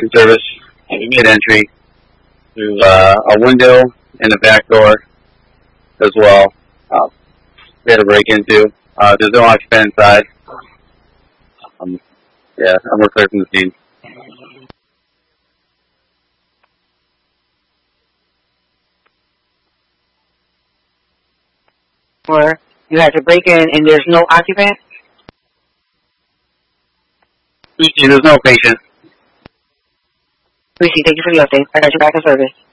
emergency service. We made entry through a window and a back door as well. We had a break into. There's no occupant inside. Yeah, I'm recording from the scene. Where you had to break in and there's no occupant? There's no patient. Lucy, thank you for the update. I got you back in service.